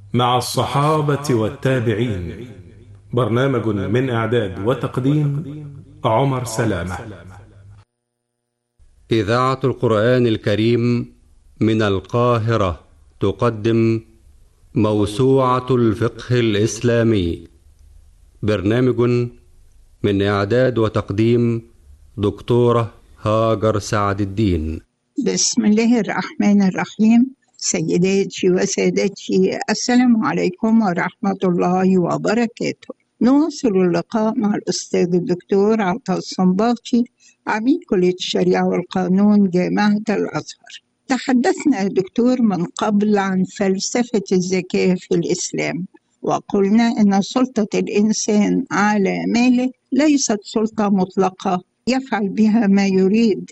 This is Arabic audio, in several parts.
مع الصحابة والتابعين. برنامج من إعداد وتقديم عمر سلامة. إذاعة القرآن الكريم من القاهرة تقدم موسوعة الفقه الإسلامي. برنامج من إعداد وتقديم دكتورة هاجر سعد الدين. بسم الله الرحمن الرحيم. سيداتي وسادتي، السلام عليكم ورحمة الله وبركاته. نواصل اللقاء مع الأستاذ الدكتور عطا الصنباطي، عميد كلية الشريعة والقانون جامعة الأزهر. تحدثنا يا دكتور من قبل عن فلسفة الزكاة في الإسلام، وقلنا أن سلطة الإنسان على ماله ليست سلطة مطلقة يفعل بها ما يريد،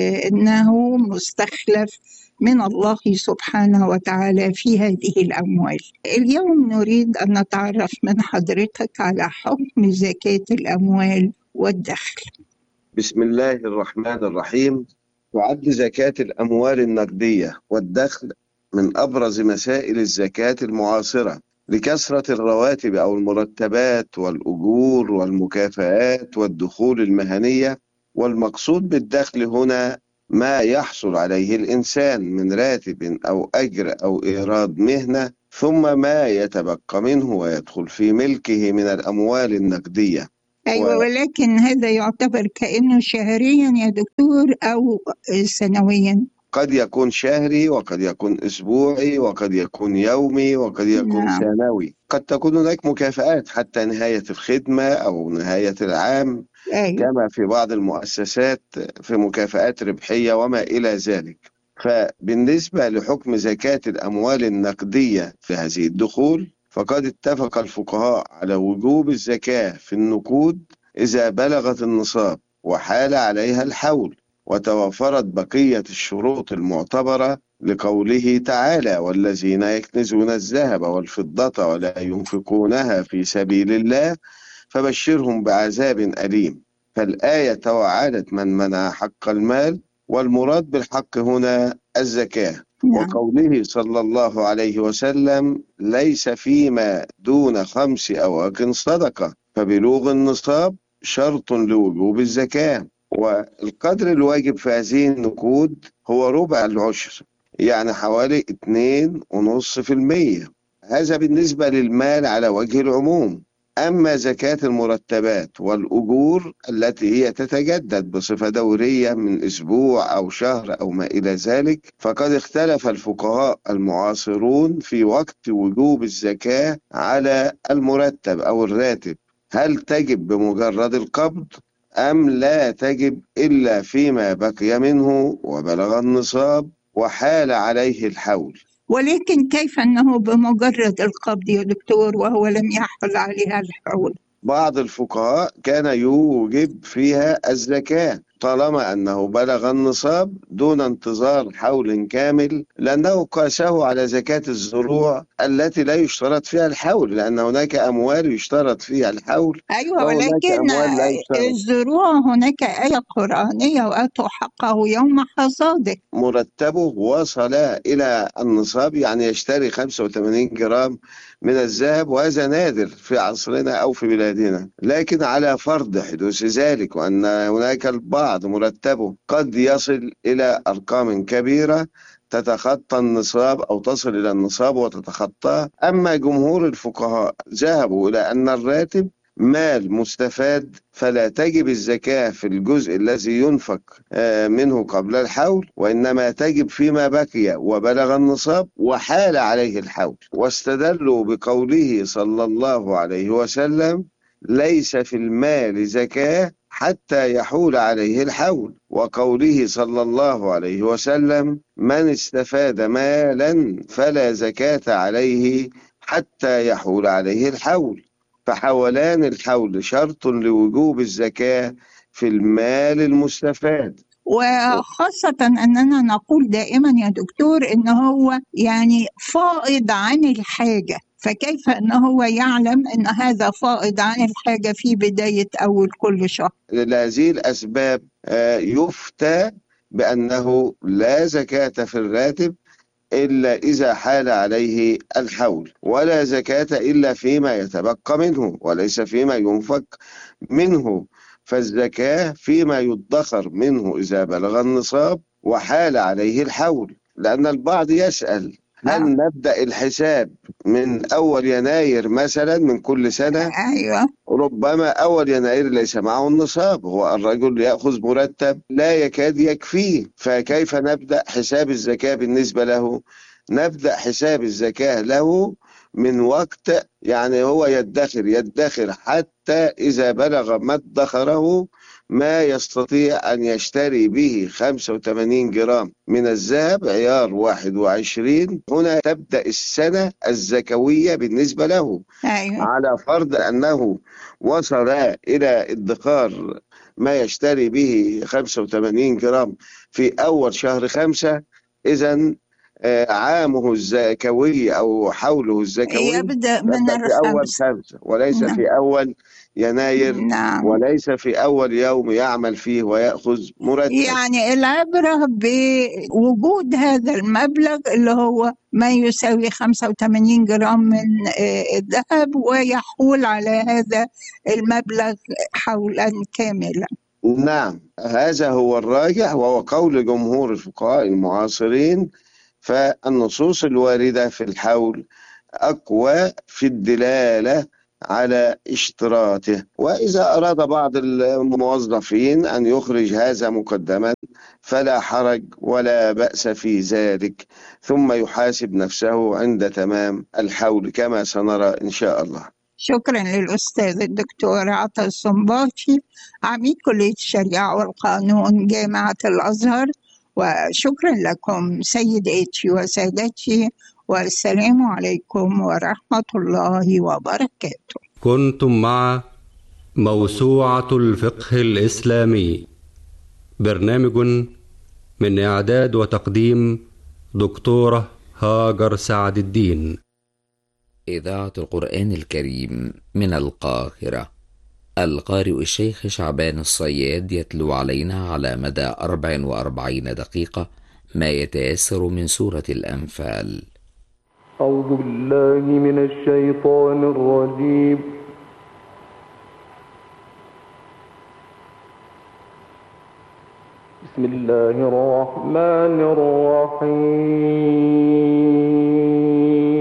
لأنه مستخلف من الله سبحانه وتعالى في هذه الأموال. اليوم نريد أن نتعرف من حضرتك على حكم زكاة الأموال والدخل. بسم الله الرحمن الرحيم. تعد زكاة الأموال النقدية والدخل من أبرز مسائل الزكاة المعاصرة لكثرة الرواتب أو المرتبات والأجور والمكافآت والدخول المهنية. والمقصود بالدخل هنا ما يحصل عليه الإنسان من راتب أو أجر أو إيراد مهنة، ثم ما يتبقى منه ويدخل في ملكه من الأموال النقدية. أيوة، ولكن هذا يعتبر كأنه شهريا يا دكتور أو سنويا؟ قد يكون شهري وقد يكون أسبوعي وقد يكون يومي وقد يكون سنوي. قد تكون هناك مكافآت حتى نهاية الخدمة أو نهاية العام. أيوة. كما في بعض المؤسسات في مكافآت ربحية وما إلى ذلك. فبالنسبة لحكم زكاة الأموال النقدية في هذه الدخول، فقد اتفق الفقهاء على وجوب الزكاة في النقود إذا بلغت النصاب وحال عليها الحول وتوفرت بقية الشروط المعتبرة، لقوله تعالى: والذين يكنزون الذهب والفضة ولا ينفقونها في سبيل الله فبشرهم بعذاب أليم. فالآية توعدت من منع حق المال، والمراد بالحق هنا الزكاة. وقوله صلى الله عليه وسلم: ليس فيما دون 5 أواق صدقة، فبلوغ النصاب شرط لوجوب الزكاة. والقدر الواجب في هذه النقود هو ربع العشر، يعني حوالي 2.5%. هذا بالنسبة للمال على وجه العموم. أما زكاة المرتبات والأجور التي هي تتجدد بصفة دورية من أسبوع أو شهر أو ما إلى ذلك، فقد اختلف الفقهاء المعاصرون في وقت وجوب الزكاة على المرتب أو الراتب. هل تجب بمجرد القبض أم لا تجب إلا فيما بقي منه وبلغ النصاب وحال عليه الحول؟ ولكن كيف أنه بمجرد القبض يا دكتور وهو لم يحصل عليها الحول؟ بعض الفقهاء كان يوجب فيها الزكاة طالما أنه بلغ النصاب دون انتظار حول كامل، لأنه قاسه على زكاة الزروع التي لا يشترط فيها الحول، لأن هناك أموال يشترط فيها الحول. أيوة، وهناك ولكن أموال لا يشترط. الزروع هناك آية قرآنية: وآتوا حقه يوم حصاده. مرتبه وصل إلى النصاب، يعني يشتري 85 جرام من الذهب، وهذا نادر في عصرنا أو في بلادنا، لكن على فرض حدوث ذلك وأن هناك البعض مرتبه قد يصل إلى أرقام كبيرة تتخطى النصاب أو تصل إلى النصاب وتتخطاه. أما جمهور الفقهاء ذهبوا إلى أن الراتب مال مستفاد، فلا تجب الزكاة في الجزء الذي ينفق منه قبل الحول، وإنما تجب فيما بقي وبلغ النصاب وحال عليه الحول. واستدلوا بقوله صلى الله عليه وسلم: ليس في المال زكاة حتى يحول عليه الحول، وقوله صلى الله عليه وسلم: من استفاد مالا فلا زكاة عليه حتى يحول عليه الحول. فحولان الحول شرط لوجوب الزكاة في المال المستفاد. وخاصة أننا نقول دائما يا دكتور إن هو يعني فائض عن الحاجة، فكيف أنه هو يعلم أن هذا فائض عن الحاجة في بداية أول كل شهر؟ لهذه الأسباب يفتى بأنه لا زكاة في الراتب إلا إذا حال عليه الحول، ولا زكاة إلا فيما يتبقى منه وليس فيما ينفق منه. فالزكاة فيما يدخر منه إذا بلغ النصاب وحال عليه الحول. لأن البعض يسأل هل نبدأ الحساب من أول يناير مثلا من كل سنة؟ أيوة. ربما أول يناير ليس معه النصاب، هو الرجل يأخذ مرتب لا يكاد يكفيه، فكيف نبدأ حساب الزكاة بالنسبة له؟ نبدأ حساب الزكاة له من وقت، يعني هو يدخر حتى إذا بلغ ما ادخره ما يستطيع أن يشتري به 85 جرام من الذهب عيار 21. هنا تبدأ السنة الزكوية بالنسبة له. أيوة. على فرض أنه وصل إلى ادخار ما يشتري به 85 جرام في أول شهر 5، إذن عامه الزكوي أو حوله الزكوي يبدأ من يبدأ في أول الخمس. 5 وليس نعم. في أول يناير، نعم. وليس في أول يوم يعمل فيه ويأخذ مرتب. يعني العبرة بوجود هذا المبلغ اللي هو ما يساوي 85 جرام من الذهب، ويحول على هذا المبلغ حولا كاملا. نعم، هذا هو الراجح وهو قول جمهور الفقهاء المعاصرين. فالنصوص الواردة في الحول أقوى في الدلالة على اشتراطه. وإذا أراد بعض الموظفين أن يخرج هذا مقدما فلا حرج ولا بأس في ذلك، ثم يحاسب نفسه عند تمام الحول كما سنرى إن شاء الله. شكرا للأستاذ الدكتور عطا الصنباطي، عميد كلية الشريعة والقانون جامعة الأزهر. وشكرا لكم سيداتي وسادتي، والسلام عليكم ورحمة الله وبركاته. كنتم مع موسوعة الفقه الإسلامي، برنامج من إعداد وتقديم دكتورة هاجر سعد الدين. إذاعة القرآن الكريم من القاهرة. القارئ الشيخ شعبان الصياد يتلو علينا على مدى 44 دقيقة ما يتيسر من سورة الأنفال. أعوذ بالله من الشيطان الرجيم. بسم الله الرحمن الرحيم.